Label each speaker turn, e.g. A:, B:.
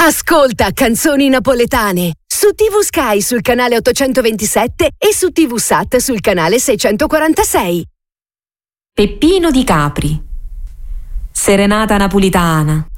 A: Ascolta Canzoni Napoletane su TV Sky sul canale 827 e su TV Sat sul canale 646.
B: Peppino di Capri. Serenata napolitana.